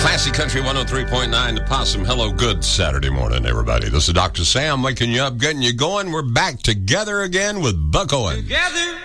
Classic Country 103.9 The Possum. Hello, good Saturday morning, everybody. This is Dr. Sam waking you up, getting you going. We're back together again with Buck Owens. Together